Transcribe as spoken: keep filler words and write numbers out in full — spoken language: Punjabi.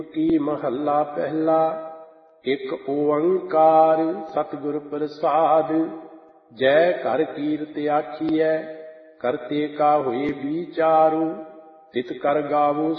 ਕੀ ਮਹੱਲਾ ਪਹਿਲਾ। ਇੱਕ ਓੰਕਾਰ ਸਤਿਗੁਰ ਪ੍ਰਸਾਦਿ। ਜੈ ਘਰ ਕੀਰਤ ਆਖੀਐ ਕਰਤੇ ਕਾ ਹੋਏ ਵਿਚਾਰੂ। ਤਿਤ ਕਰ ਗਾਵੋ